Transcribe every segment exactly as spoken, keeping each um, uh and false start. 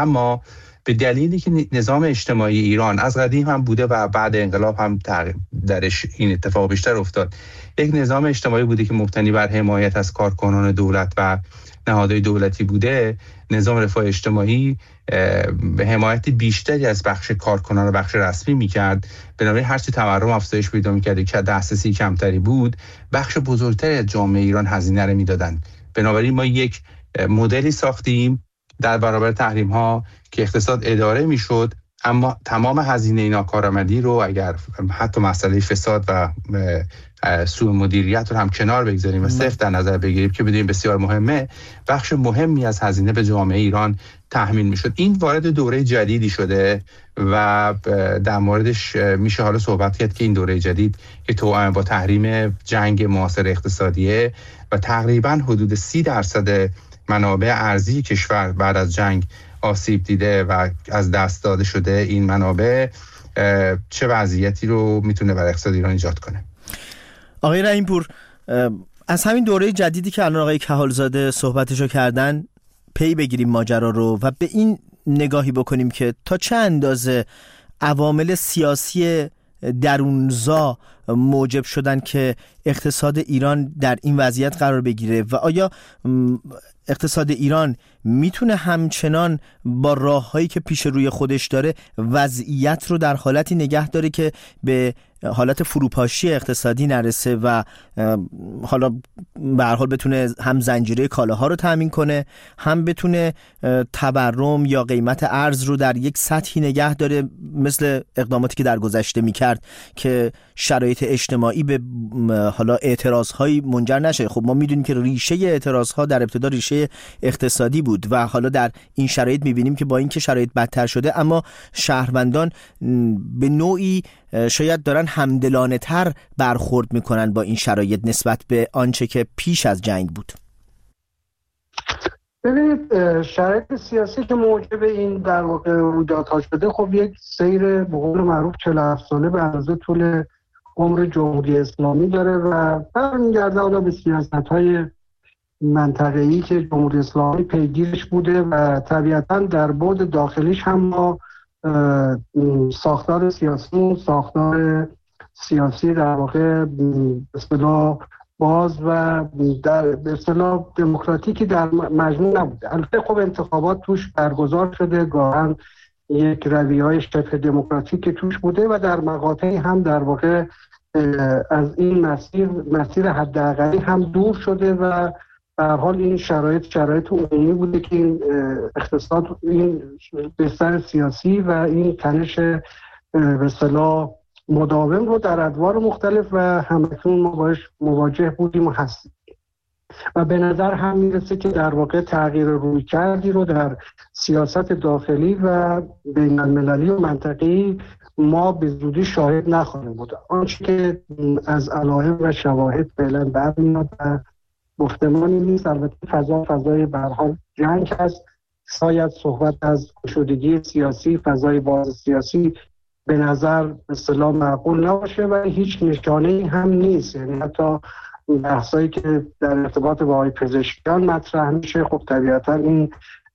اما به دلیلی که نظام اجتماعی ایران از قدیم هم بوده و بعد انقلاب هم درش این اتفاق بیشتر افتاد، یک نظام اجتماعی بوده که مبتنی بر حمایت از کارکنان دولت و نهادهای دولتی بوده. نظام رفاه اجتماعی به حمایت بیشتری از بخش کارکنان و بخش رسمی میکرد. بنابراین هرچی تورم افزایش پیدا میکرد که دسترسی کمتری بود، بخش بزرگتری از جامعه ایران هزینه رو میدادن. بنابراین ما یک مدلی ساختیم در برابر تحریم ها که اقتصاد اداره میشد، اما تمام هزینه ناکارآمدی رو اگر حتی مسئله فساد و سوء مدیریت رو هم کنار بگذاریم و صرف در نظر بگیریم که بدونیم بسیار مهمه، بخش مهمی از هزینه به جامعه ایران تحمیل میشد. این وارد دوره جدیدی شده و در موردش میشه حالا صحبت کرد که این دوره جدید که توأم با تحریم جنگ معاصر اقتصادیه و تقریبا حدود سی درصد منابع ارزی کشور بعد از جنگ آسیب دیده و از دست داده شده، این منابع چه وضعیتی رو میتونه برای اقتصاد ایران ایجاد کنه؟ آقای رحیم‌پور، از همین دوره جدیدی که الان آقای کهالزاده صحبتشو کردن پی بگیریم ماجرا رو و به این نگاهی بکنیم که تا چه اندازه عوامل سیاسی درونزا موجب شدن که اقتصاد ایران در این وضعیت قرار بگیره و آیا اقتصاد ایران میتونه همچنان با راه‌هایی که پیش روی خودش داره وضعیت رو در حالتی نگه داره که به حالت فروپاشی اقتصادی نرسه و حالا به هر حال بتونه هم زنجیره کالاها رو تامین کنه، هم بتونه تورم یا قیمت ارز رو در یک سطحی نگه داره مثل اقداماتی که در گذشته میکرد که شرایط اجتماعی به حالا اعتراض‌هایی منجر نشه؟ خب ما میدونیم که ریشه اعتراض‌ها در ابتدا ریشه اقتصادی بود و حالا در این شرایط میبینیم که با اینکه شرایط بدتر شده اما شهروندان به نوعی شاید دارن همدلانه تر برخورد میکنن با این شرایط نسبت به آنچه که پیش از جنگ بود. ببینید شرایط سیاسی که موجب این در واقع رویدادها شده خب یک سیر به قول معروف چهل و هفت ساله به اندازه طول عمر جمهوری اسلامی داره و برمیگرده حالا به سیاست‌های منطقه‌ای که جمهوری اسلامی پیگیرش بوده و طبیعتاً در بعد داخلیش هم ما ساختار سیاسی ساختار سیاسی در واقع به اصطلاح باز و در به اصطلاح دموکراتیکی در مجموع نبوده. البته خب انتخابات توش برگزار شده، گاهن یک رویه‌های شبه دموکراتیک توش بوده و در مقاطعی هم در واقع از این مسیر مسیر حداقلی هم دور شده و به هر حال این شرایط شرایط عمومی بوده که این اقتصاد، این بستر سیاسی و این تنش به اصطلاح مداوم رو در ادوار مختلف و همکنون ما باش مواجه بودیم و هستیم و به نظر هم میرسه که در واقع تغییر رویکردی رو در سیاست داخلی و بین المللی و منطقه‌ای ما به زودی شاهد نخواهیم بود. آنچه که از علائم و شواهد فعلا برمیاد و گفتمانی نیست، البته فضا فضای به هر حال جنگ هست، شاید صحبت از گشودگی سیاسی، فضای باز سیاسی به نظر به اصطلاح معقول نباشه و هیچ نشانه‌ای هم نیست. یعنی حتی بحثایی که در ارتباط با آقای پزشکیان مطرح میشه خب طبیعتا این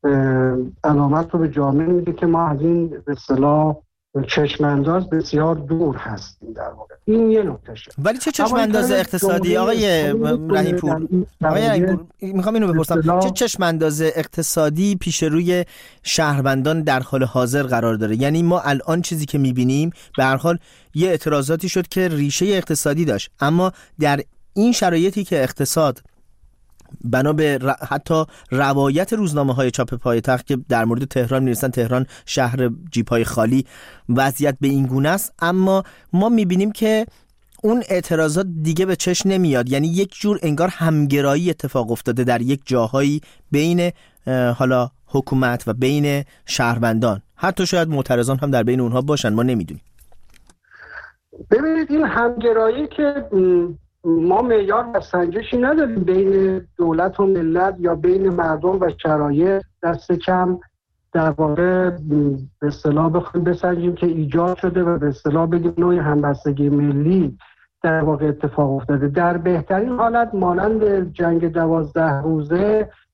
علامت رو به جامعه میده که ما از این به اصطلاح چشمانداز بسیار دور هستیم در واقع. این یه نکتهشه. ولی چه چشمانداز اقتصادی آقای رحیم‌پور؟ آقای رحیم‌پور میخوام اینو بپرسم، چه چشمانداز اقتصادی پیش روی شهروندان در حال حاضر قرار داره؟ یعنی ما الان چیزی که میبینیم به هر حال یه اعتراضاتی شد که ریشه اقتصادی داشت، اما در این شرایطی که اقتصاد بنا به ر... حتی روایت روزنامه‌های چاپ پایتخت که در مورد تهران می‌نویسن تهران شهر جیب‌های خالی، وضعیت به این گونه است، اما ما می‌بینیم که اون اعتراضات دیگه به چشم نمیاد. یعنی یک جور انگار همگرایی اتفاق افتاده در یک جاهایی بین حالا حکومت و بین شهروندان، حتی شاید معترضان هم در بین اونها باشن، ما نمیدونیم. ببینید این همگرایی که ما معیار و سنجشی نداریم بین دولت و ملت یا بین مردم و شرایط، دست کم در واقع به اصطلاح بخوایم بسنجیم که ایجاد شده و به اصطلاح بگیم نوعی همبستگی ملی در واقع اتفاق افتاده. در بهترین حالت مانند جنگ دوازده روزه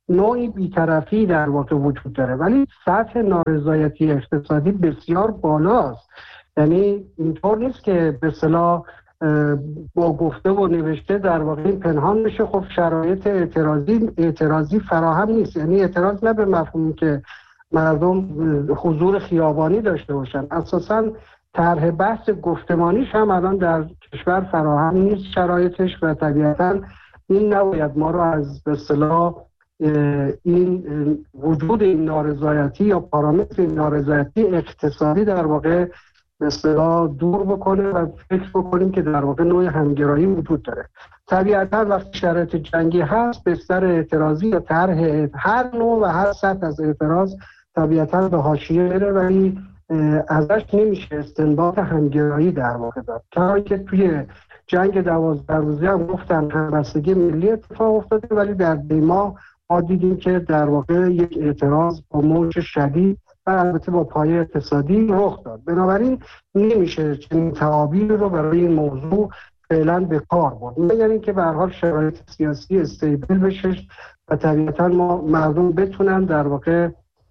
نوعی بی‌طرفی در واقع وجود داره، ولی سطح نارضایتی اقتصادی بسیار بالاست. یعنی اینطور نیست که به اصطلاح با گفته و نوشته در واقع پنهان بشه. خب شرایط اعتراضی اعتراضی فراهم نیست، یعنی اعتراض نه به مفهومی که مردم حضور خیابانی داشته باشن، اساساً طرح بحث گفتمانیش هم الان در کشور فراهم نیست شرایطش، و طبیعتاً این نباید ما رو از به اصطلاح این وجود این نارضایتی یا پارامتر این نارضایتی اقتصادی در واقع به اصطلاح دور بکنه و فکر بکنیم که در واقع نوع همگرایی وجود داره. طبیعتاً وقتی شرایط جنگی هست بستر اعتراضی یا طرح هر نوع و هر سطح از اعتراض طبیعتاً به حاشیه میره، ولی ازش نمیشه استنباط همگرایی در واقع داد. تا که توی جنگ دوازده روزه هم گفتن همبستگی ملی اتفاق افتاده، ولی در دیما ما دیدیم که در واقع یک اعتراض با موج شدید و البته با پایه اقتصادی رخ داد. بنابراین نمیشه چنین تعابیری رو برای این موضوع فعلا به کار برد، مگر اینکه به هر حال شرایط سیاسی استیبل بشه و طبیعتا ما مردم بتونن در واقع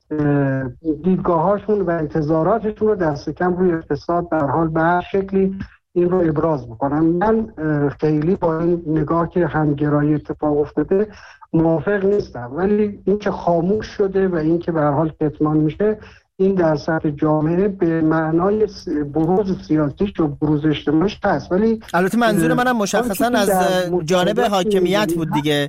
دیدگاهاشون و انتظاراتشون رو دست کم روی اقتصاد در حال به هر شکلی این رو ابراز بکنن. من خیلی با این نگاه که همگرایی اتفاق افتاده موافق نیستم، ولی این که خاموش شده و این که به هر حال کتمان میشه، این در سطح جامعه به معنای بروز سیاسیش و بروز اجتماعیش هست. ولی البته منظور منم مشخصا از جانب حاکمیت بود دیگه.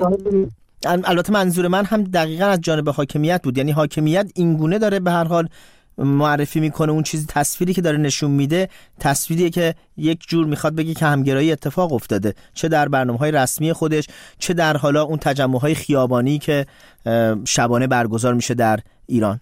البته منظور من هم دقیقاً از جانب حاکمیت بود، یعنی حاکمیت اینگونه داره به هر حال معرفی میکنه اون چیزی، تصویری که داره نشون میده تصویریه که یک جور میخواد بگه که همگرایی اتفاق افتاده، چه در برنامه‌های رسمی خودش، چه در حالا اون تجمع‌های خیابانی که شبانه برگزار میشه در ایران.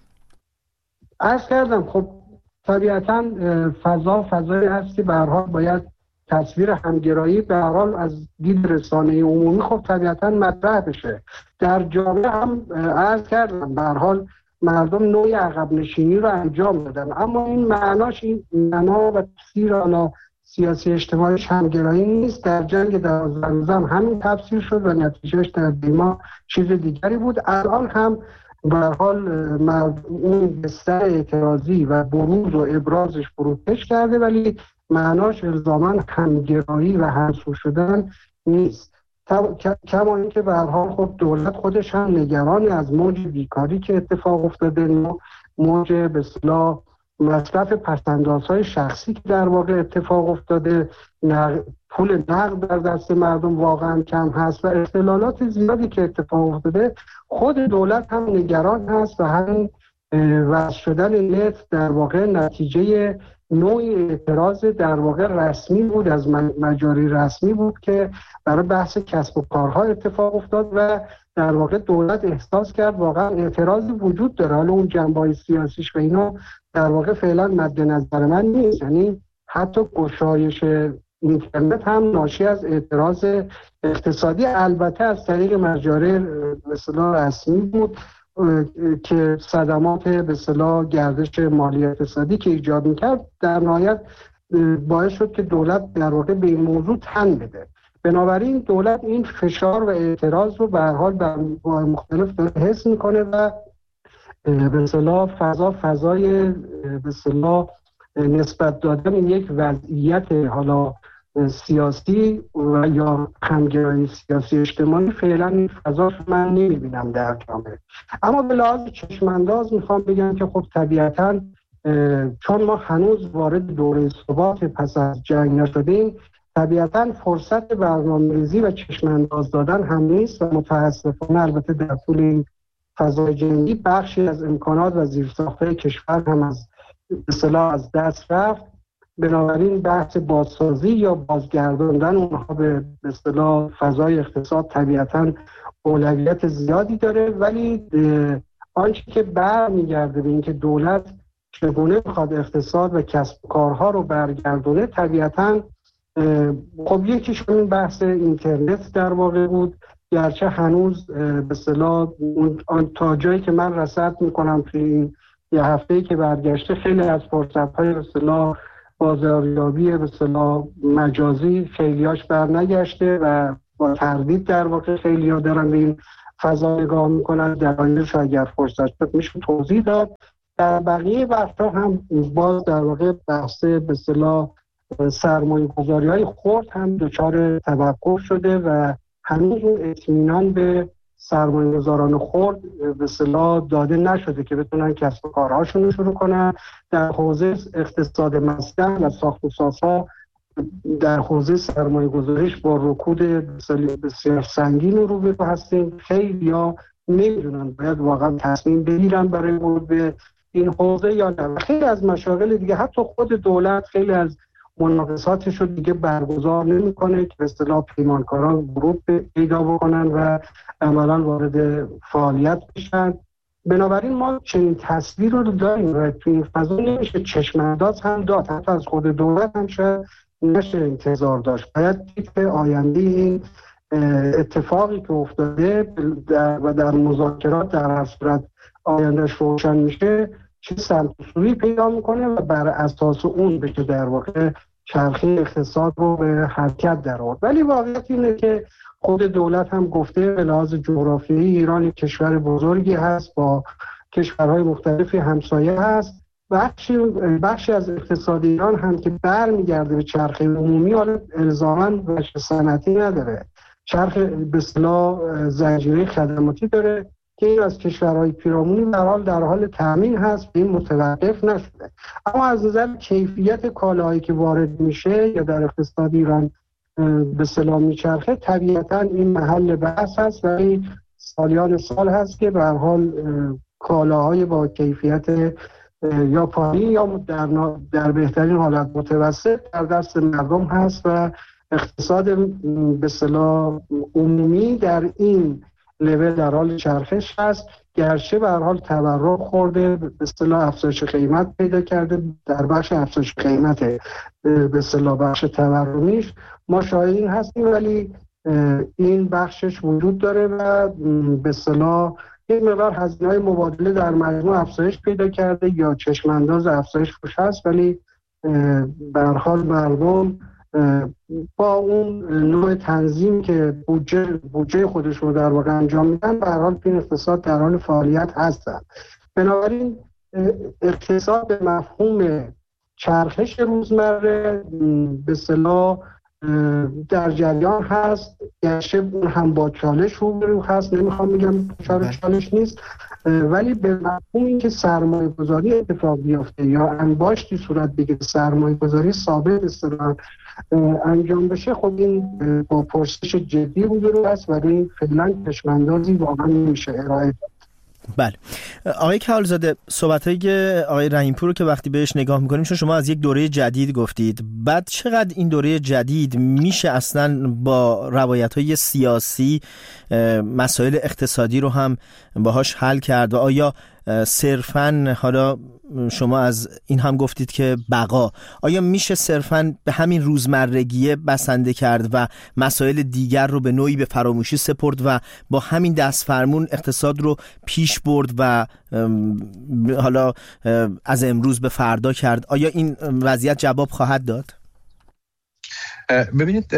عرض کردم خب طبیعتاً فضا فضایی هست که به هر حال باید تصویر همگرایی به هر حال از دید رسانه عمومی خب طبیعتاً مطرح بشه. در جامعه هم عرض کردم به هر حال مردم نوعی عقب نشینی رو انجام دادن، اما این معناش این معنا و تفسیر آن سیاسی اجتماعیش همگرایی نیست. در جنگ دوازده روزه هم همین تفسیر شد و نتیجهش در دیما چیز دیگری بود. الان هم به هر حال اون بستر اعتراضی و بروز و ابرازش فروکش کرده، ولی معناش الزاماً همگرایی و همسو شدن نیست. کما اینکه به هر حال خب دولت خودش هم نگرانی از موج بیکاری که اتفاق افتاده، موج به اصطلاح مصرف پس‌اندازهای شخصی که در واقع اتفاق افتاده، نق... پول نقد در دست مردم واقعا کم هست و اختلالات زیادی که اتفاق افتاده. خود دولت هم نگران هست و همین وضع شدن نفت در واقع نتیجه نوعی اعتراض در واقع رسمی بود، از مجاری رسمی بود که برای بحث کسب و کارها اتفاق افتاد و در واقع دولت احساس کرد واقعا اعتراضی وجود داره. حالا اون جنبه‌های سیاسیش و اینا در واقع فعلا مد نظر من نیست، یعنی حتی گشایش اینترنت هم ناشی از اعتراض اقتصادی، البته از طریق مجاری مثلا رسمی بود که صدمات به اصطلاح گردش مالی اقتصادی که ایجاد می‌کرد در نهایت باعث شد که دولت در واقع به این موضوع تن بده. بنابراین دولت این فشار و اعتراض رو به هر حال در مختلف حس می‌کنه و به اصطلاح فضا فضای به اصطلاح نسبت دادن یک وضعیت حالا سیاسی و یا همگرایی سیاسی اجتماعی فعلا این فضا من نمیبینم در جامعه. اما به لحاظ چشمانداز میخوام بگم که خب طبیعتاً چون ما هنوز وارد دوره ثبات پس از جنگ نشدیم، طبیعتاً فرصت برنامه‌ریزی و چشمانداز دادن هم نیست و متاسفانه البته در طول این فضای جنگی بخشی از امکانات و زیرساخت‌های کشور هم از اصطلاح از دست رفت. بنابراین بحث بازسازی یا بازگرداندن اونها به اصطلاح فضای اقتصاد طبیعتاً اولویت زیادی داره، ولی آنچه که برمیگرده به اینکه دولت چگونه میخواد اقتصاد و کسب و کارها رو برگردونه، طبیعتاً خب یکیش این بحث اینترنت در واقع بود، گرچه هنوز به اصطلاح تا جایی که من رصد میکنم توی این یه هفته‌ای که برگشته خیلی از فرصت‌های به اصطلاح بازاریابی به اصطلاح مجازی خیلیاش برنگشته و با تردید در واقع خیلی‌ها دارن به این فضا نگاه میکنن، دلایلش اگر فرصت شد میشه توضیح داد. در بقیه بخش‌ها هم باز در واقع بحث به اصطلاح سرمایه گذاری های خرد هم دچار توقف شده و هنوز اون اطمینان به سرمایه گذاران خرد به اصطلاح داده نشده که بتونن کسب و کارهاشون رو شروع کنن. در حوزه اقتصاد مسکن و ساخت و سازها در حوزه سرمایه گذاریش با رکود بسیار سنگین رو به هستیم. خیلی ها نمیدونن باید واقعا تصمیم بگیرن برای ورود به این حوزه یا نه. خیلی از مشاغل دیگه حتی خود دولت خیلی از مناقصاتش رو دیگه برگزار نمی‌کنه که به اصطلاح پیمانکاران ورود پیدا بکنن و عملاً وارد فعالیت بشن. بنابراین ما چنین تصویر رو داریم و تو این فضا نمیشه چشم‌انداز هم داد، حتی از خود دولت هم شاید نشه انتظار داشت. باید دید که آینده این اتفاقی که افتاده در و در مذاکرات در هر صورت آیندهش روشن میشه چه سمت و سویی پیدا میکنه و بر اساس اون بشه در واقع چرخه اقتصاد رو به حرکت در آورد. ولی واقعیت اینه که خود دولت هم گفته به لحاظ جغرافیایی ایران یک کشور بزرگی هست، با کشورهای مختلفی همسایه هست. بخشی بخشی از اقتصاد ایران هم که برمیگرده به چرخه عمومی، حالا الزاماً بخش صنعتی نداره، چرخه به اصطلاح زنجیره خدماتی داره که این از کشورهای پیرامونی در حال در حال تامین هست، این متوقف نشده. اما از نظر کیفیت کالاهایی که وارد میشه یا در اقتصاد ایران به اصطلاح میچرخه، طبیعتاً این محل بحث هست و این سالیان سال هست که به هر حال کالاهای با کیفیت یا پایین یا در, در بهترین حالت متوسط در دست مردم هست و اقتصاد به اصطلاح عمومی در این لول در حال چرخش هست. گرچه به هر حال تورم خورده، به اصطلاح افزایش قیمت پیدا کرده، در بخش افزایش قیمت به اصطلاح بخش تورمیش ما شاهد این هستیم، ولی این بخشش وجود داره و به اصطلاح یک مقدار هزینه‌های مبادله در مجموع افزایش پیدا کرده یا چشم انداز افزایش روش هست، ولی به هر حال مردم با اون نوع تنظیم که بودجه بودجه خودش رو در واقع انجام میدن به هر حال این اقتصاد در حال فعالیت هستن. بنابراین اقتصاد به مفهوم چرخش روزمره به اصطلاح در جریان هست، گرچه اون هم با چالش روبرو هست، نمیخوام بگم چالش چالش نیست، ولی به مفهوم این که سرمایه گذاری اتفاق بیفته یا انباشتی صورت بگیره، سرمایه گذاری ثابت اصطلاحاً انجام بشه، خب این با پرسش جدی روبرو هست و این فعلا چشم‌اندازی واقعا نمیشه ارائه داد. بله آقای کهالزاده، صحبت‌های آقای رحیم‌پور رو که وقتی بهش نگاه می‌کنیم، چون شما از یک دوره جدید گفتید، بعد چقدر این دوره جدید میشه اصلاً با روایت‌های سیاسی مسائل اقتصادی رو هم باهاش حل کرد و آیا صرفاً، حالا شما از این هم گفتید که بقا، آیا میشه صرفاً به همین روزمرگیه بسنده کرد و مسائل دیگر رو به نوعی به فراموشی سپرد و با همین دست فرمون اقتصاد رو پیش برد و حالا از امروز به فردا کرد؟ آیا این وضعیت جواب خواهد داد؟ ببینید،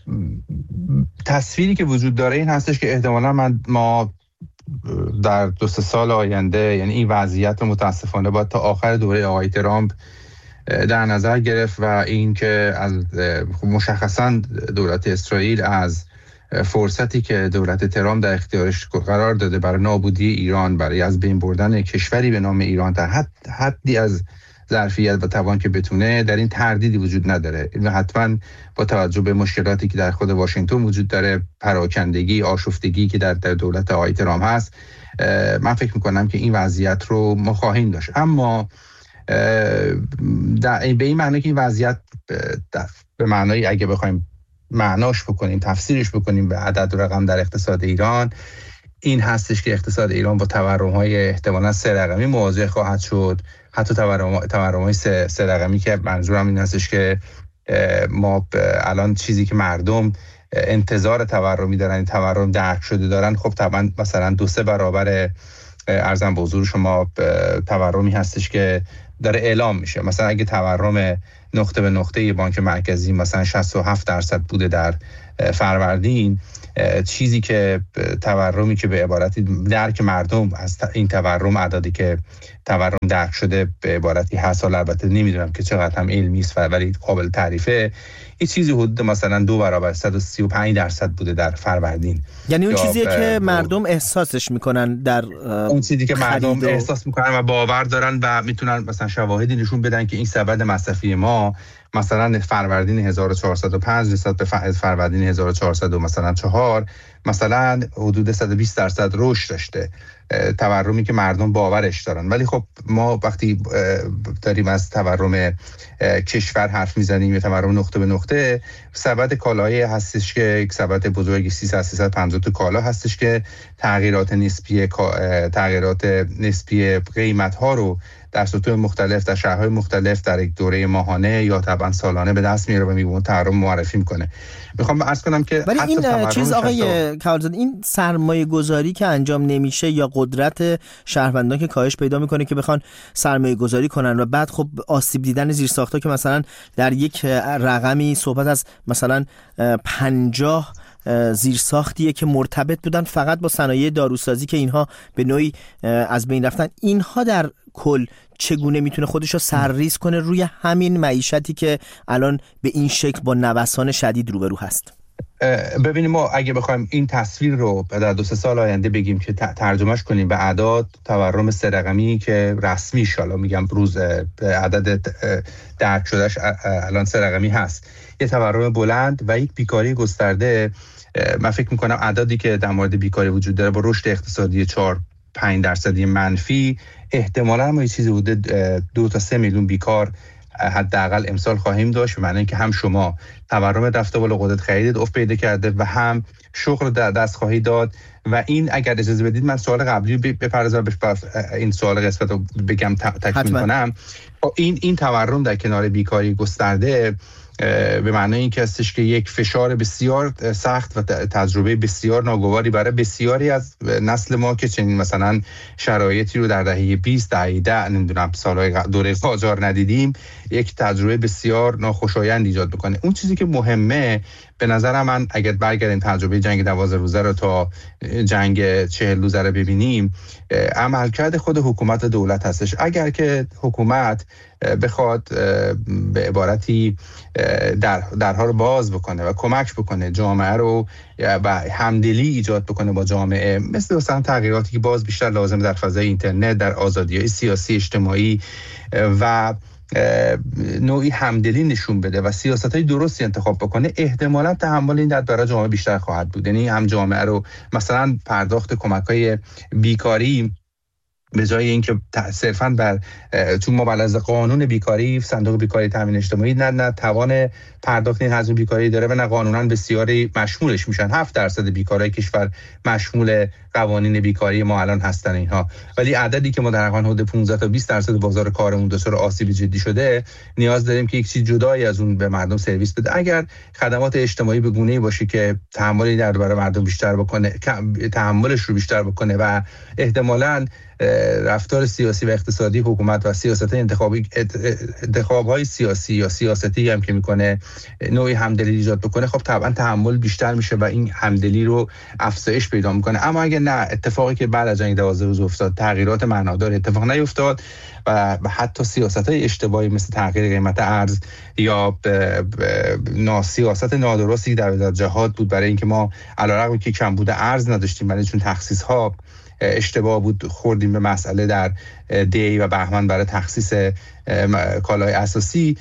تصویری که وجود داره این هستش که احتمالاً من ما در دو سه سال آینده، یعنی این وضعیت رو متاسفانه باید تا آخر دوره آقای ترامپ در نظر گرفت و این که از مشخصا دولت اسرائیل از فرصتی که دولت ترامپ در اختیارش قرار داده برای نابودی ایران، برای از بین بردن کشوری به نام ایران در حد حدی از ظرفیت و توان که بتونه، در این تردیدی وجود نداره و حتما با توجه به مشکلاتی که در خود واشنگتن وجود داره، پراکندگی، آشفتگی که در, در دولت آقای ترامپ هست، من فکر میکنم که این وضعیت رو ما خواهیم داشت. اما در به این معنی که این وضعیت به معنای اگه بخوایم معناش بکنیم، تفسیرش بکنیم به عدد و رقم در اقتصاد ایران، این هستش که اقتصاد ایران با تورم‌های احتمالاً سه رقمی مواجه خواهد شد. حتی تورم تورم‌های سه, سه رقمی که منظورم این هستش که ما الان چیزی که مردم انتظار تورمی دارن، تورم درک شده دارن، خب طبعا مثلا دو سه برابر ارزم به حضور شما تورمی هستش که داره اعلام میشه. مثلا اگه تورم نقطه به نقطه بانک مرکزی مثلا شصت و هفت درصد بوده در فروردین، چیزی که تورمی که به عبارتی درک مردم از این تورم، اعدادی که تورم درک شده به عبارتی هست، حالا البته نمیدونم که چقدر هم علمی است ولی قابل تعریفه، این چیزی حدود مثلا دو برابر صد و سی و پنج درصد بوده در فروردین. یعنی اون چیزیه که مردم احساسش میکنن، در اون چیزی که مردم و... احساس میکنن و باور دارن و میتونن مثلا شواهدی نشون بدن که این سبد مصرفی ما مثلا فروردین هزار و چهارصد و پنج نسبت به فروردین هزار و چهارصد و مثلا چهار مثلا حدود صد و بیست درصد رشد داشته، تورمی که مردم باورش دارن. ولی خب ما وقتی داریم از تورم کشور حرف میزنیم یا تورم نقطه به نقطه، سبد کالایی هستش که یک سبد بزرگی سیصد سیصد و پنجاه تا کالا هستش که تغییرات نسبی تغییرات نسبی قیمت ها رو در سطوح مختلف در شهرهای مختلف در یک دوره ماهانه یا طبعا سالانه به دست میاره و میگه تورم معرفی میکنه. میخوام عرض کنم که ولی این چیز آقای کمالزاده، این سرمایه گذاری که انجام نمیشه یا قدرت شهروندان که کاهش پیدا میکنه که بخوان سرمایه گذاری کنن و بعد خب آسیب دیدن زیرساخت‌ها که مثلا در یک رقمی صحبت از مثلا پنجاه زیرساختیه که مرتبط بودن فقط با صنایع داروسازی که اینها به نوعی از بین رفتن، اینها در کل چگونه میتونه خودش رو سرریز کنه روی همین معیشتی که الان به این شکل با نوسان شدید روبرو هست؟ ببینیم، ما اگه بخوایم این تصویر رو در دو سه سال آینده بگیم که ترجمهش کنیم به اعداد، تورم سه رقمی که رسمی شالا میگم روز عدد درک شدهش الان سه رقمی هست، یه تورم بلند و یک بیکاری گسترده، من فکر میکنم عددی که در مورد بیکاری وجود داره با رشد اقتصادی چهار پنج درصدی منفی، احتمالاً ما یه چیزی بوده دو تا سه میلیون بیکار حداقل امسال خواهیم داشت، به معنی اینکه هم شما تورم رفته بالا، قدرت خرید افت پیدا کرده و هم شغل دست خواهی داد. و این اگر اجازه بدید من سوال قبلی بپردازم بهش، این سوال قسمت رو بگم تکمیل کنم. این این تورم در کنار بیکاری گسترده به معنی این که هستش که یک فشار بسیار سخت و تجربه بسیار ناگواری برای بسیاری از نسل ما که چنین مثلا شرایطی رو در دهه بیست دهه ده نمیدونم سالهای دوره قاجار ندیدیم، یک تجربه بسیار ناخوشایند ایجاد بکنه. اون چیزی که مهمه به نظر من اگر برگردیم تجربه جنگ دوازده روزه رو تا جنگ چهل روزه رو ببینیم، عملکرد خود حکومت و دولت هستش. اگر که حکومت بخواد به عبارتی در درها رو باز بکنه و کمک بکنه جامعه رو و همدلی ایجاد بکنه با جامعه، مثل مثلا تغییراتی که باز بیشتر لازم در فضای اینترنت، در آزادی‌های سیاسی اجتماعی و نوعی همدلی نشون بده و سیاست‌های درستی انتخاب بکنه، احتمالاً تحمل این درد برای جامعه بیشتر خواهد بود. یعنی هم جامعه رو مثلا پرداخت کمک‌های بیکاری به جای اینکه صرفاً بر چون ما بر از قانون بیکاری، صندوق بیکاری تامین اجتماعی نه نه توان پرداخت این هزینه بیکاری داره و نه قانونا بسیاری مشمولش میشن. هفت درصد بیکارای کشور مشمول قوانین بیکاری ما الان هستن اینها، ولی عددی که ما در حقیقت حدود پانزده تا بیست درصد بازار کارمون دچار آسیب جدی شده، نیاز داریم که یک چیز جدایی از اون به مردم سرویس بده. اگر خدمات اجتماعی به گونه‌ای باشه که تحملی در برای مردم بیشتر بکنه، تحملش رو بیشتر بکنه و احتمالاً رفتار سیاسی و اقتصادی حکومت و سیاست انتخابی انتخاب‌های سیاسی یا سیاستی هم که میکنه نوعی همدلی ایجاد بکنه، خب طبعا تحمل بیشتر میشه و این همدلی رو افزایش پیدا میکنه. اما اگه نه، اتفاقی که بعد از جنگ دوازده روز افتاد، تغییرات معنادار اتفاق نیفتاد و حتی سیاست‌های اشتباهی مثل تغییر قیمت ارز یا سیاست نادرستی در وزارت جهاد بود برای اینکه ما علیرغم که کمبود ارز نداشتیم ولی چون تخصیص‌ها اشتباه بود خوردیم به مسئله در دی و بهمن برای تخصیص کالای اساسی،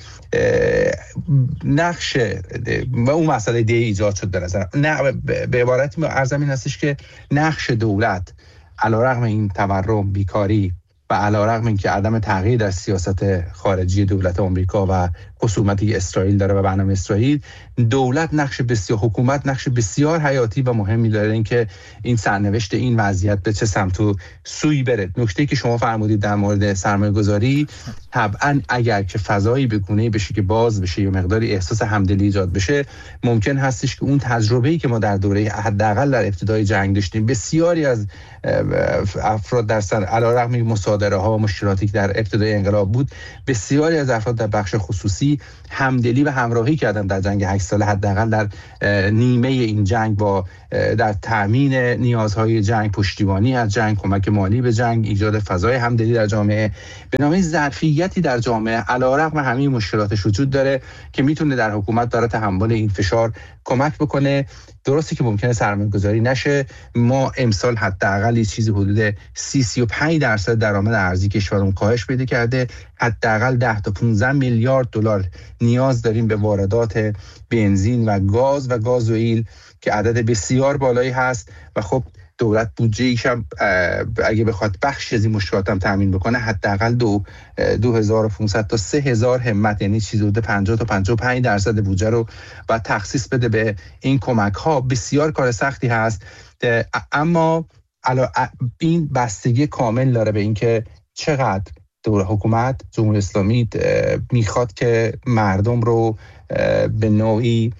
نقش و اون مسئله دی ایجاد شد. به نظر نه به عبارتی عرضم این هستش که نقش دولت علیرغم این تورم، بیکاری و علیرغم اینکه عدم تغییر در سیاست خارجی دولت آمریکا و خصومتی اسرائیل داره و برنامه اسرائیل، دولت نقش بسیار حکومت نقش بسیار حیاتی و مهمی داره اینکه این سرنوشت این وضعیت به چه سمت و سوی بره. نکته‌ای که شما فرمودید در مورد سرمایه‌گذاری، طبعا اگر که فضایی به گونه‌ای بشه که باز بشه یا مقداری احساس همدلی ایجاد بشه، ممکن هستش که اون تجربه‌ای که ما در دوره حداقل در ابتدای جنگ داشتیم، بسیاری از افراد در سر علیرغم مصادره‌ها و مشکلاتی که در ابتدای انقلاب بود، بسیاری از افراد در بخش خصوصی همدلی و همراهی کردن در جنگ هشت ساله، حداقل در نیمه این جنگ، با در تامین نیازهای جنگ، پشتیبانی از جنگ، کمک مالی به جنگ، ایجاد فضای همدلی در جامعه، به نام ظرفیتی در جامعه علیرغم همه مشکلاتش وجود داره که میتونه در حکومت برای تحمل این فشار کمک بکنه. درسته که ممکنه سرمایه‌گذاری نشه. ما امسال حداقل چیزی حدود سی سی و پنج درصد درآمد ارزی کشورمون کاهش پیدا کرده. حداقل ده تا پانزده میلیارد دلار نیاز داریم به واردات بنزین و گاز و گازوئیل که عدد بسیار بالایی هست و خب دولت بودجه ایشم اگه بخواد بخش از این مشکلات هم تامین بکنه، حداقل دو دو هزار و پانصد تا سه هزار همت، یعنی چیزی حدود پنجاه تا پنجاه و پنج درصد بودجه رو باید تخصیص بده به این کمک ها. بسیار کار سختی هست، اما این بستگی کامل داره به اینکه چقدر دور حکومت جمهوری اسلامی میخواد که مردم رو به نوعی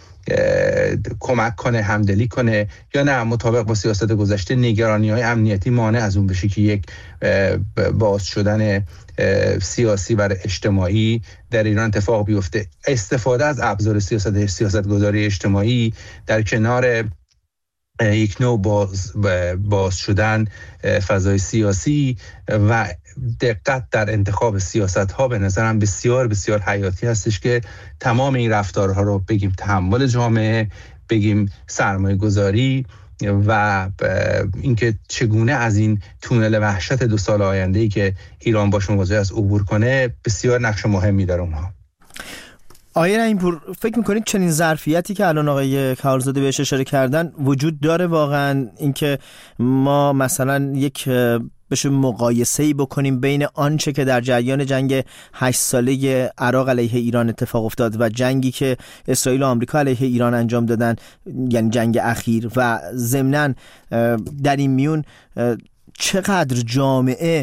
کمک کنه، همدلی کنه، یا نه مطابق با سیاست گذشته نگرانی‌های امنیتی مانع از اون بشه که یک باز شدن سیاسی و اجتماعی در ایران اتفاق بیفته. استفاده از ابزار سیاست سیاستگذاری اجتماعی در کنار یک نوع باز, باز شدن فضای سیاسی و دقت در انتخاب سیاست ها به نظرم بسیار بسیار حیاتی هستش که تمام این رفتارها رو بگیم تحمل جامعه، بگیم سرمایه گذاری و اینکه چگونه از این تونل وحشت دو سال آینده‌ای که ایران باش مواجه است عبور کنه، بسیار نقش مهمی داره اونها. آقای رحیم‌پور، فکر میکنید چنین ظرفیتی که الان آقای کهالزاده بهش اشاره کردن وجود داره واقعا، اینکه ما مثلا یک بشه مقایسه‌ای بکنیم بین آنچه که در جریان جنگ هشت ساله عراق علیه ایران اتفاق افتاد و جنگی که اسرائیل و آمریکا علیه ایران انجام دادن، یعنی جنگ اخیر، و ضمناً در این میون چقدر جامعه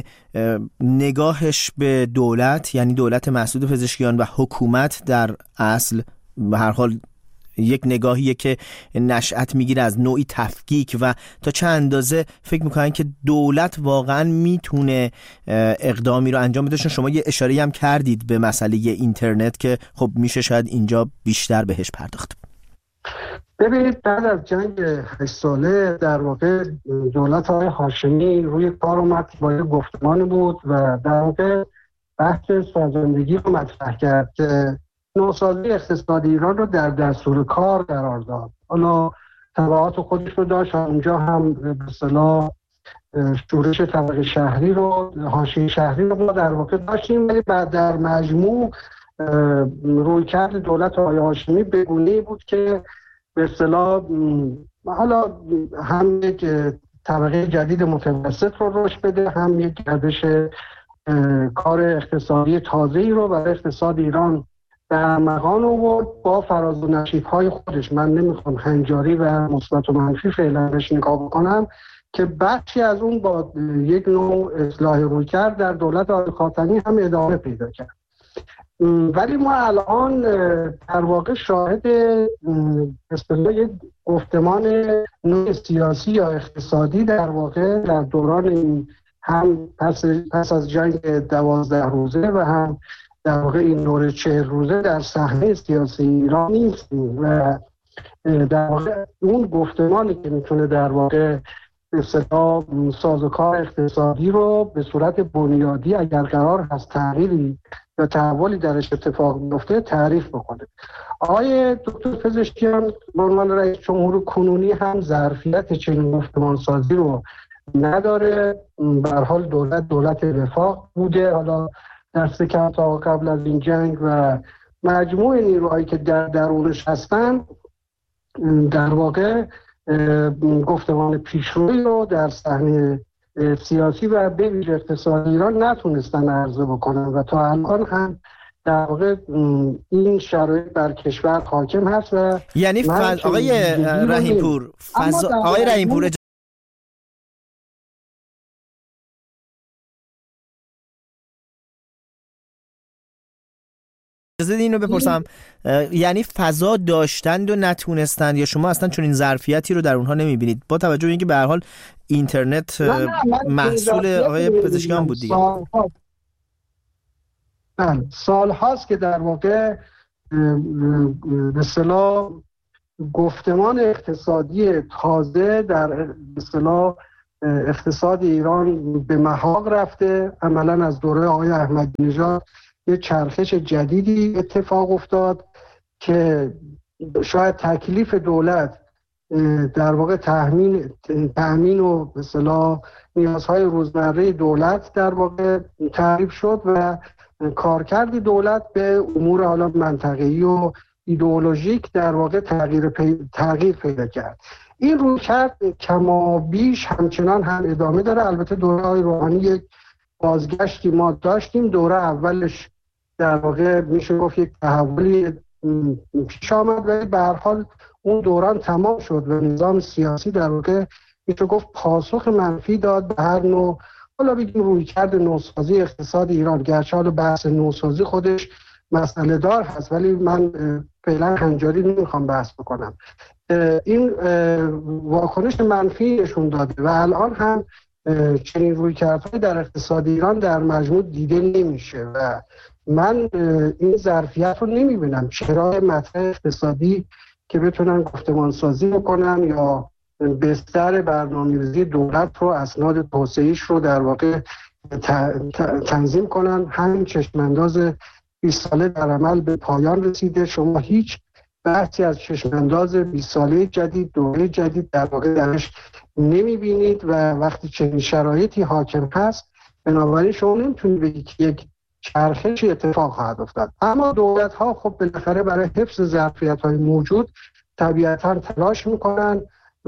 نگاهش به دولت، یعنی دولت مسعود پزشکیان و حکومت در اصل به هر حال یک نگاهیه که نشأت میگیره از نوعی تفکیک، و تا چه اندازه فکر میکنن که دولت واقعا میتونه اقدامی رو انجام بده. شما یه اشاره هم کردید به مسئله اینترنت که خب میشه شاید اینجا بیشتر بهش پرداخت. ببینید، بعد از جنگ هشت ساله در واقع دولت آقای هاشمی روی کار اومد با یه گفتمانی بود و در واقع بحث سازندگی رو مطرح کرد که نوسازی اقتصادی ایران رو در دستور کار قرار داد. حالا تبعات خودش رو داشت، اونجا هم به اصطلاح شورش طبقه شهری رو، حاشیه شهری رو ما در واقع داشتیم، ولی بعد در مجموع رویکرد دولت آقای هاشمی به گونه‌ای بود که به اصطلاح حالا هم یک طبقه جدید متوسط رو رشد بده، هم یک گردش کار اقتصادی تازه‌ای رو برای اقتصاد ایران در مقام آورد با فراز و نشیب‌های خودش. من نمیخوام هنجاری و مثبت و منفی فعلا بهش نگاه بکنم که بخشی از اون با یک نوع اصلاح رویکرد در دولت آقای خاتمی هم ادامه پیدا کرد. ولی ما الان در واقع شاهد اصطلاح یک گفتمان نوع سیاسی یا اقتصادی در واقع در دوران این هم پس, پس از جنگ دوازده روزه و هم در واقع این دوره چهل روزه در صحنه سیاسی ایران نیستیم و در واقع اون گفتمانی که میتونه در واقع اصطلاح سازوکار اقتصادی رو به صورت بنیادی اگر قرار هست تغییری یا تحولی درش اتفاق میفته تعریف بکنه. آقای دکتر پزشکیان به عنوان رئیس جمهور کنونی هم ظرفیت چنین گفتمان سازی رو نداره. به هر حال دولت دولت وفاق بوده، حالا دست کم تا قبل از این جنگ، و مجموع نیروهایی که در درونش هستن در واقع گفتمان پیشروی رو در صحنه سیاسی و به ویژه اقتصادی ایران نتونستن عرضه بکنن و تا الان هم در واقع این شرایط بر کشور حاکم هست و یعنی فض... آقای رحیم‌پور فضا... آقای رحیم‌پور اجازه اینو بپرسم، یعنی فضا داشتند و نتونستند، یا شما اصلا چون این ظرفیتی رو در اونها نمیبینید با توجه به اینکه به هر حال اینترنت محصول آقای پزشکیان بود دیگه؟ سال, سال هاست که در واقع به اصطلاح گفتمان اقتصادی تازه در به اصطلاح اقتصاد ایران به محاق رفته. عملا از دوره آقای احمدی نژاد یه چرخش جدیدی اتفاق افتاد که شاید تکلیف دولت در واقع تامین تامین و به اصطلاح نیازهای روزمره دولت در واقع تعریف شد و کارکرد دولت به امور حالا منطقه‌ای و ایدئولوژیک در واقع تغییر پی... تغییر پیدا کرد. این رویکرد کما بیش همچنان هم ادامه داره. البته دوره های روحانی یک بازگشتی ما داشتیم. دوره اولش در واقع میشه گفت یک تحولی پیش آمد ولی به هر حال اون دوران تمام شد و نظام سیاسی در واقع میشه گفت پاسخ منفی داد به هر نوع، حالا بگیم رویکرد نوسازی اقتصاد ایران. گرچه حالا بحث نوسازی خودش مسئله دار هست ولی من فعلا هنجاری نمیخوام بحث بکنم. این واکنش منفی نشون داده و الان هم چنین رویکردهای در اقتصاد ایران در مجموع دیده نمیشه و من این ظرفیت رو نمیبینم. چرا مطرح اقتصادی که بتونن گفتمان سازی بکنن یا بستر برنامه‌ریزی دولت رو، اسناد توسعه‌ایش رو در واقع تنظیم کنن. همین چشمانداز بیست ساله در عمل به پایان رسیده. شما هیچ بحثی از چشمانداز بیست ساله جدید، دوره جدید در واقع درش نمیبینید و وقتی چنین شرایطی حاکم هست بنابراین شما نمیتونید بگید که یک چرخشی اتفاق خواهد افتاد. اما دولت ها خب بالاخره برای حفظ ظرفیت های موجود طبیعتاً تلاش میکنن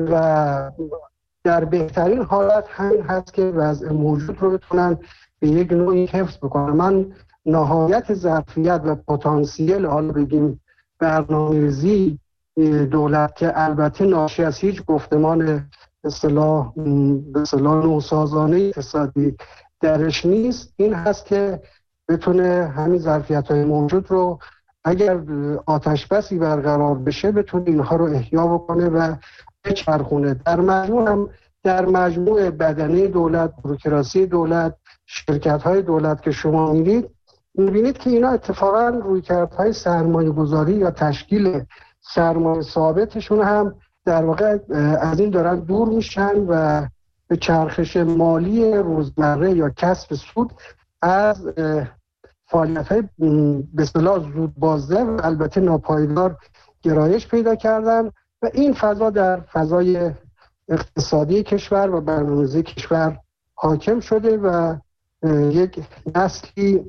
و در بهترین حالت همین هست که وضع موجود رو بتونن به یک نوعی حفظ بکنن. من نهایت ظرفیت و پتانسیل حالا بگیم برنامه‌ریزی دولت که البته ناشی از هیچ گفتمان اصطلاح به اصطلاح نوسازانه اقتصادی درش نیست، این هست که بتونه همین ظرفیت‌های موجود رو اگر آتش بسی برقرار بشه بتونه اینها رو احیا بکنه و بچرخونه. در مجموع هم در مجموع بدنه دولت، بوروکراسی دولت، شرکت‌های دولت که شما می‌بینید می‌بینید که اینا اتفاقاً رویکردهای سرمایه‌گذاری یا تشکیل سرمایه ثابتشون هم در واقع از این دارن دور میشن و به چرخش مالی روزمره یا کسب سود از فعالیت‌های به اصطلاح زود بازده و البته ناپایدار گرایش پیدا کردن و این فضا در فضای اقتصادی کشور و برنامه‌ریزی کشور حاکم شده و یک نسلی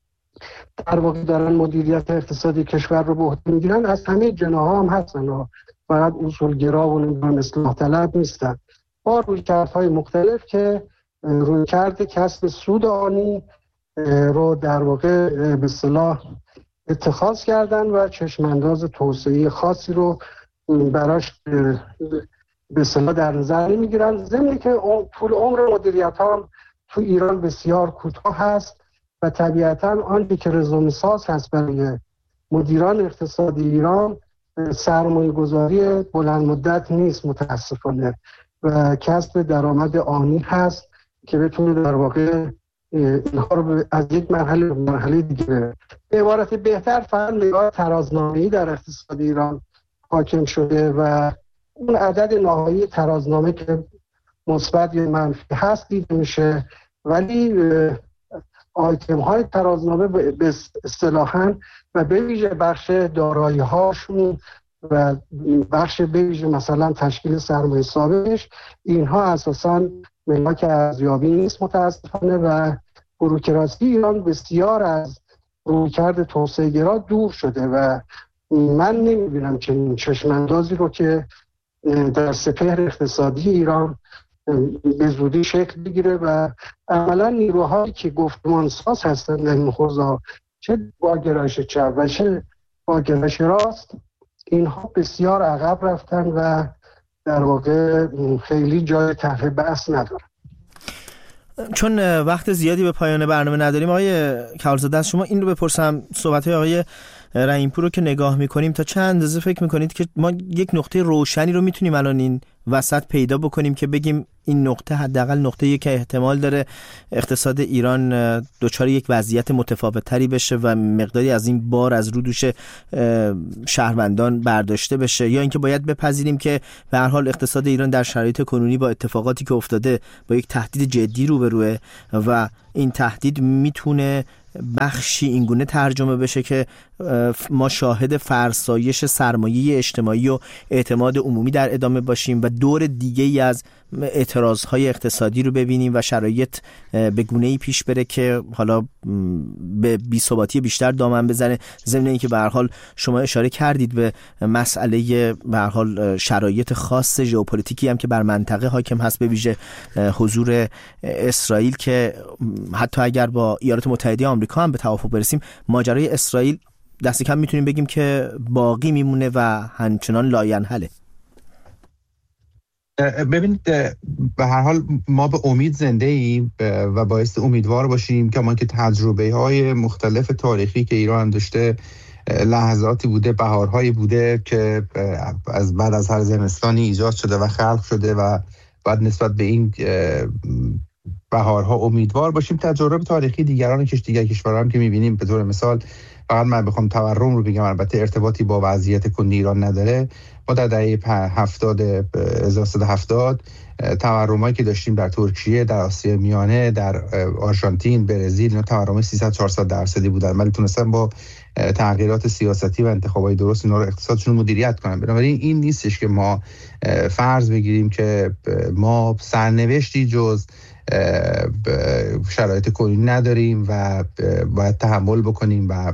در واقع دارن مدیریت اقتصادی کشور رو به عهده میگیرن. از همه جناح‌ها هم هستن و فقط اصولگرا و نمیدونم اصلاح طلب نیستن، با رویکردهای مختلف که رویکرد کسب سود آنی رو در واقع به اصطلاح اتخاذ کردن و چشمانداز توسعه خاصی رو براش به اصطلاح در نظر نمیگیرن. ضمن که طول عمر مدیریت ها تو ایران بسیار کوتاه هست و طبیعتاً آنچه که رزومه ساز هست برای مدیران اقتصادی ایران سرمایه گذاری بلند مدت نیست متاسفانه و کسب درآمد آنی هست که بتونه در واقع اینها رو از یک مرحله به مرحله دیگه. به عبارت بهتر فقط نگاه ترازنامه‌ای در اقتصاد ایران حاکم شده و اون عدد نهایی ترازنامه که مثبت یا منفی هست دیده میشه، ولی آیتم های ترازنامه به اصطلاحاً و به ویژه بخش دارایی هاشون و بخش به ویژه مثلا تشکیل سرمایه ثابتش، اینها اساساً ملاک ارزیابی نیست متاسفانه و بوروکراسی ایران بسیار از رویکرد توسعه گرا دور شده و من نمیبینم چنین چشماندازی رو که در سپهر اقتصادی ایران به زودی شکل بگیره و عملا نیروهایی که گفتمان ساز هستند در این حوزه چه با گرایش چپ و چه با گرایش راست، اینها بسیار عقب رفتن و در واقع خیلی جای طرح بحث ندارن. چون وقت زیادی به پایان برنامه نداریم آقای کهالزاده، از شما این رو بپرسم، صحبت‌های آقای رحیم‌پور رو که نگاه می‌کنیم تا چند اندازه فکر می‌کنید که ما یک نقطه روشنی رو می‌تونیم الان این وسط پیدا بکنیم که بگیم این نقطه حداقل نقطه‌ای که احتمال داره اقتصاد ایران دچار یک وضعیت متفاوت‌تری بشه و مقداری از این بار از رو دوش شهروندان برداشته بشه، یا اینکه باید بپذیریم که به هر حال اقتصاد ایران در شرایط کنونی با اتفاقاتی که افتاده با یک تهدید جدی روبروه و این تهدید میتونه بخشی اینگونه ترجمه بشه که ما شاهد فرسایش سرمایه اجتماعی و اعتماد عمومی در ادامه باشیم و دور دیگه ای از اعتراضهای اقتصادی رو ببینیم و شرایط به گونه‌ای پیش بره که حالا به بی‌ثباتی بیشتر دامن بزنه. ضمن اینکه به هر حال شما اشاره کردید به مسئله به هر حال شرایط خاص ژئوپلیتیکی هم که بر منطقه حاکم هست، به ویژه حضور اسرائیل که حتی اگر با ایالات متحده آمریکا هم به توافق برسیم، ماجرای اسرائیل دست کم میتونیم بگیم که باقی میمونه و همچنان لاینحله. ببینید به هر حال ما به امید زنده ایم و باعث امیدوار باشیم که ما که تجربه های مختلف تاریخی که ایران داشته، لحظاتی بوده، بهارهایی بوده که از بعد از هر زمستانی ایجاد شده و خلق شده و بعد نسبت به این بهارها امیدوار باشیم. تجربه تاریخی دیگران کش دیگر کشورها هم که می‌بینیم، به طور مثال فقط من بخوام تورم رو بگم، البته ارتباطی با وضعیت کنونی ایران نداره، ما در دهه هفتاد هزار و سیصد و هفتاد تورمایی که داشتیم در ترکیه، در آسیا میانه، در آرژانتین، برزیل، اینا تورم سیصد چهارصد درصدی بودن، ولی تونستن با تغییرات سیاستی و انتخابات درست اینا رو اقتصادشون مدیریت کنن. بنابراین این نیستش که ما فرض بگیریم که ما سرنوشتی جز شرایط کنونی نداریم و باید تحمل بکنیم و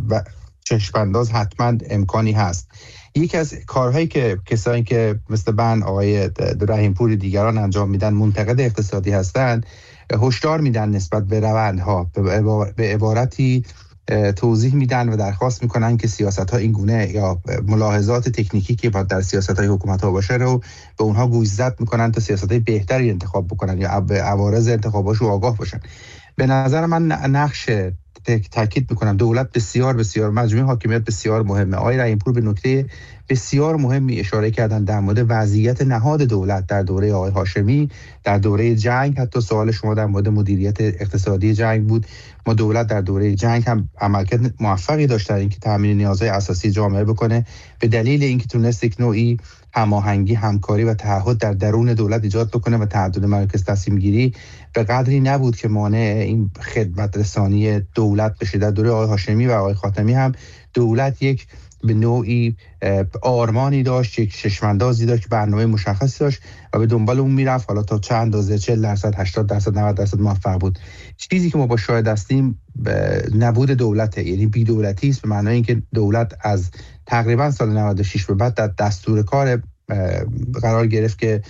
چشم‌انداز حتما امکانی هست. یکی از کارهایی که کسایی که مثل من، آقای رحیم‌پور، دیگران انجام میدن، منتقد اقتصادی هستند، هشدار میدن نسبت به روندها، به عبارتی توضیح میدن و درخواست میکنن که سیاست ها این گونه یا ملاحظات تکنیکی که باید در سیاست های حکومت ها باشه رو به اونها گوشزد میکنن تا سیاست های بهتری انتخاب بکنن یا به عوارض انتخاباشو آگاه باشن. به نظر من نقش تاکید میکنم دولت بسیار بسیار مجموعه حاکمیت بسیار مهمه. آقای رحیم‌پور به نکته بسیار مهمی اشاره کردن در مورد وضعیت نهاد دولت در دوره آقای هاشمی، در دوره جنگ. حتی سوال شما در مورد مدیریت اقتصادی جنگ بود. ما دولت در دوره جنگ هم عملکرد موفقی داشت در اینکه تامین نیازهای اساسی جامعه بکنه، به دلیل اینکه تونست یک نوعی هماهنگی، همکاری و تعهد در درون دولت ایجاد بکنه و تعدد مراکز تصمیم گیری به قدری نبود که مانع این خدمت رسانی دولت بشه. در دوره آقای هاشمی و آقای خاتمی هم دولت یک به نوعی آرمانی داشت، یک چشم‌اندازی داشت، برنامه مشخصی داشت و به دنبال اون میرفت. حالا تا چند اندازه، چهل درصد، هشتاد درصد، نود درصد موفق بود. چیزی که ما با شاهد هستیم نبود دولته، یعنی بی دولتی است، به معنای اینکه دولت از تقریبا سال نود و شش به بعد در دستور کار قرار گرفت که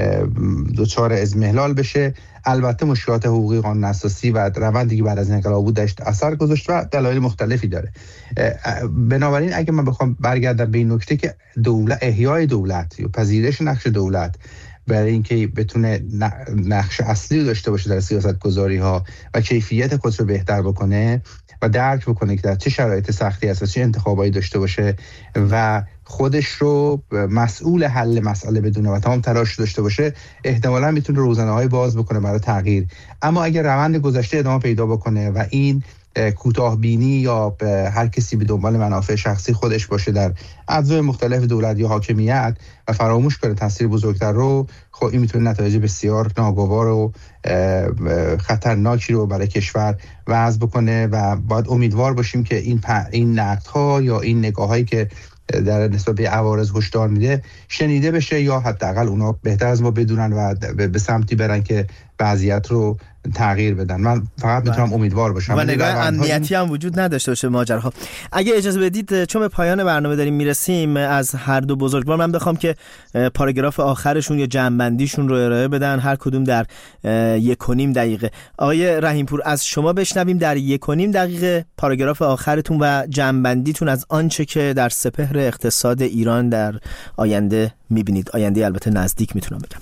دچار اضمحلال بشه. البته مشکلات حقوقی، قانون اساسی و روندی که بعد از انقلاب بود داشت اثر گذاشت و دلایل مختلفی داره. بنابراین اگه من بخوام برگردم به این نکته که دولت، احیای دولت یا پذیرش نقش دولت برای اینکه بتونه نقش اصلی داشته باشه در سیاست گذاری ها و کیفیت خودش رو بهتر بکنه و درک بکنه که در چه شرایط سختی هست و چه انتخابایی داشته باشه و خودش رو مسئول حل مسئله بدونه و تمام تلاش داشته باشه، احتمالاً میتونه روزنه‌های باز بکنه برای تغییر. اما اگر روند گذشته ادامه پیدا بکنه و این کوتاه بینی یا به هر کسی به دنبال منافع شخصی خودش باشه در اجزای مختلف دولت یا حاکمیت و فراموش کنه تاثیر بزرگتر رو، خب این میتونه نتایج بسیار ناگوار و خطرناکی رو برای کشور وضع بکنه و باید امیدوار باشیم که این این نقدها یا این نگاهایی که در نسبت به عوارض هشدار میده شنیده بشه یا حداقل اونا بهتر از ما بدونن و به سمتی برن که وضعیت رو تغییر بدن. من فقط میتونم امیدوار باشم و نگاه امنیتی هم وجود نداشته باشه ماجراها. اگه اجازه بدید چون به پایان برنامه داریم میرسیم، از هر دو بزرگوار من بخوام که پاراگراف آخرشون یا جمع‌بندیشون رو ارائه بدن، هر کدوم در یک و نیم دقیقه. آقای رحیم‌پور از شما بشنویم در یک و نیم دقیقه پاراگراف آخرتون و جمع‌بندیتون از آنچه که در سپهر اقتصاد ایران در آینده میبینید. آینده البته نزدیک میتونم بگم.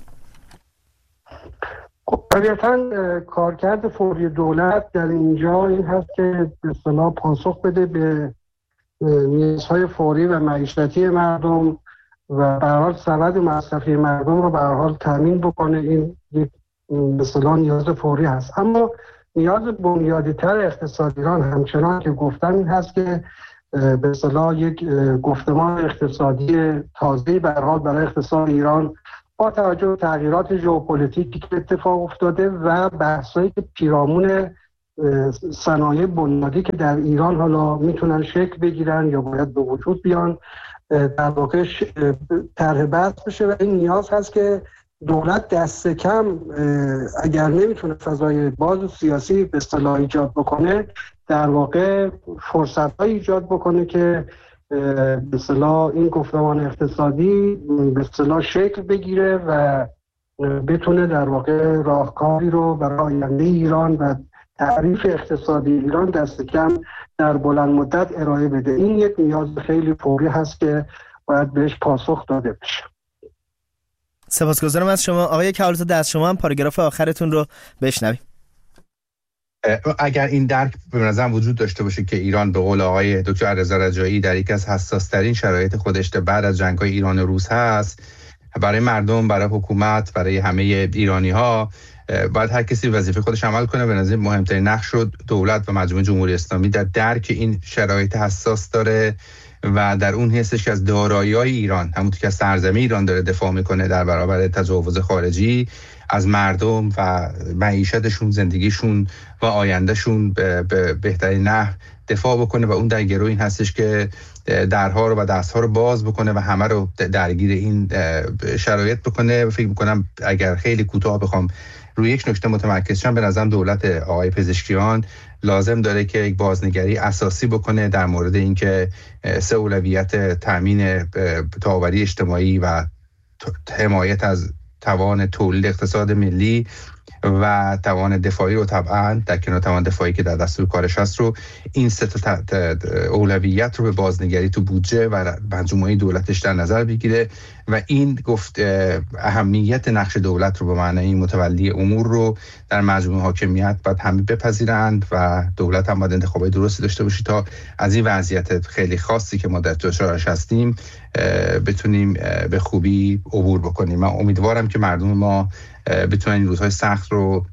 طبیعتاً کارکرد فوری دولت در اینجا این هست که به اصطلاح پاسخ بده به نیازهای فوری و معیشتی مردم و به هر حال سبد مصرفی مردم رو به هر حال تامین بکنه. این یک به اصطلاح نیاز فوری هست. اما نیاز بنیادی‌تر اقتصاد ایران همچنان که گفتم این هست که به اصطلاح یک گفتمان اقتصادی تازه‌ای به هر حال برای اقتصاد ایران با توجه به تغییرات ژئوپلیتیکی که اتفاق افتاده و بحثایی که پیرامون صنایع بنیادی که در ایران حالا میتونن شکل بگیرن یا باید به وجود بیان در واقع طرح بحث بشه و این نیاز هست که دولت دست کم اگر نمیتونه فضای باز و سیاسی به اصطلاح ایجاد بکنه، در واقع فرصت‌های ایجاد بکنه که به اصطلاح این گفتمان اقتصادی به اصطلاح شکل بگیره و بتونه در واقع راهکاری رو برای آینده ایران و تعریف اقتصادی ایران دست کم در بلند مدت ارائه بده. این یک نیاز خیلی فوری هست که باید بهش پاسخ داده بشه. سپاسگزارم از شما. آقای کهالزاده از شما هم پاراگراف آخرتون رو بشنویم. اگر این درک به نظرم وجود داشته باشه که ایران به قول آقای دکتر علیرضا رجایی در یک از حساس‌ترین شرایط خودش بعد از جنگ‌های ایران و روس هست، برای مردم، برای حکومت، برای همه ایرانی‌ها باید هر کسی وظیفه خودش عمل کنه. به نظر مهمترین نقش رو دولت و مجموعه جمهوری اسلامی در درک این شرایط حساس داره و در اون حسش که از دارایی‌های ایران، همونطور که از سرزمین ایران داره دفاع میکنه در برابر تجاوز خارجی، از مردم و معیشتشون، زندگیشون و آیندهشون به بهترین نحو دفاع بکنه و اون در گروه این هستش که درها رو و دستها رو باز بکنه و همه رو درگیر این شرایط بکنه. فکر میکنم اگر خیلی کوتاه بخوام روی یک نکته متمرکز شم، به نظرم دولت آقای پزشکیان لازم داره که یک بازنگری اساسی بکنه در مورد اینکه سه اولویت تامین تاوری اجتماعی و حمایت از توان تولید اقتصاد ملی و توان دفاعی رو طبعا در کنار توان دفاعی که در دستور کارش هست رو، این سه تا اولویت رو به بازنگری تو بودجه و مجموعه دولتش در نظر بگیره و این گفت اهمیت نقش دولت رو به معنای متولی امور رو در مجموعه حاکمیت باید همه بپذیرند و دولت هم باید انتخابات درستی داشته باشه تا از این وضعیت خیلی خاصی که ما در دچارش هستیم بتونیم به خوبی عبور بکنیم. من امیدوارم که مردم ما بتونن این روزهای سخت رو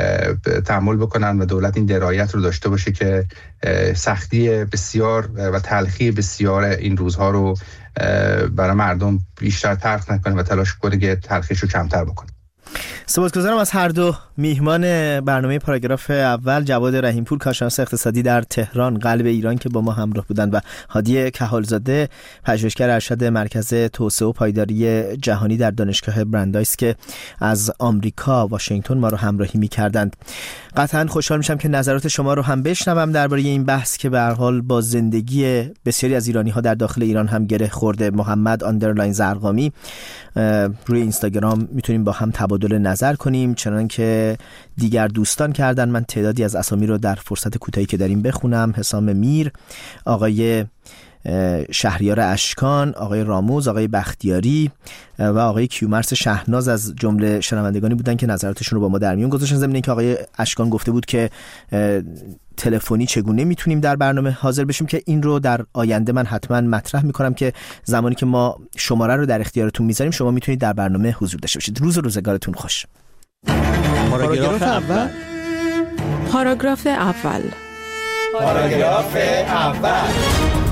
تحمل بکنن و دولت این درایت رو داشته باشه که سختی بسیار و تلخی بسیار این روزها رو برای مردم بیشتر تلخ نکنه و تلاش کنه که تلخیش رو کمتر بکنه. سپاسگزارم از هر دو میهمان برنامه پاراگراف اول، جواد رحیم‌پور کارشناس اقتصادی در تهران قلب ایران که با ما همراه بودند و هادی کهالزاده پژوهشگر ارشد مرکز توسعه و پایداری جهانی در دانشگاه براندایس که از آمریکا واشنگتن ما رو همراهی می‌کردند. قطعاً خوشحال میشم که نظرات شما رو هم بشنوم درباره این بحث که به هر حال با زندگی بسیاری از ایرانی‌ها در داخل ایران هم گره خورده. محمد آندرلاین زرقامی روی اینستاگرام میتونیم با هم تبادل نظر کنیم، چنان که دیگر دوستان کردن. من تعدادی از اسامی رو در فرصت کوتاهی که داریم بخونم. حسام میر، آقای شهریار اشکان، آقای راموز، آقای بختیاری و آقای کیومرث شهناز از جمله شنوندگانی بودن که نظراتشون رو با ما در میون گذاشتن. ضمن اینکه آقای اشکان گفته بود که تلفنی چگونه میتونیم در برنامه حاضر بشیم که این رو در آینده من حتما مطرح میکنم که زمانی که ما شماره رو در اختیارتون میذاریم شما میتونید در برنامه حضور داشته باشید. روز و روزگارتون خوش. پاراگراف اول. پاراگراف اول. پاراگراف اول.